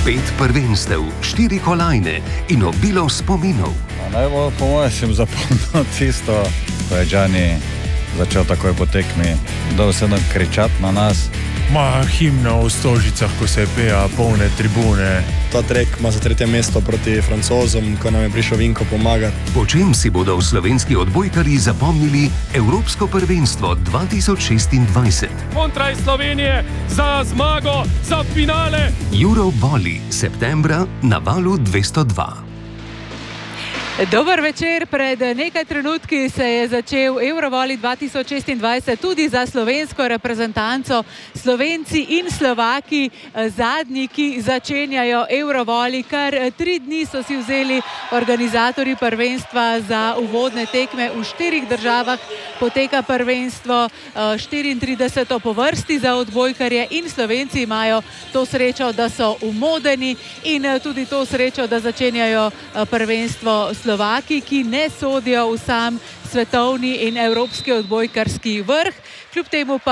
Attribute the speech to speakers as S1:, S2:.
S1: 5 prvenstev, 4 kolajne in obilo spominov.
S2: Najbolj po mojem sem zapomnil tisto, ko je Gianni začel takoj po tekmi, da vse kričati na nas.
S3: Himna v Stožicah, ko se je peja, polne tribune.
S4: Ta trek ima za 3. mesto proti Francozom, ko nam je prišel Vinko pomagati.
S1: Po čem si bodo slovenski odbojkarji zapomnili Evropsko prvenstvo 2026?
S5: Kontra Slovenije za zmago, za finale.
S1: Eurovolley, septembra na Valu 202.
S6: Dober večer, pred nekaj trenutki se je začel Eurovolley 2026 tudi za slovensko reprezentanco. Slovenci in Slovaki, zadnji, ki začenjajo Eurovolley. Kar 3 dni so si vzeli organizatorji prvenstva za uvodne tekme. V 4 državah poteka prvenstvo, 34 po vrsti za odbojkarje in Slovenci imajo to srečo, da so umodeni in tudi to srečo, da začenjajo prvenstvo Slovaki, ki ne sodijo v sam svetovni in evropski odbojkarski vrh. Kljub temu pa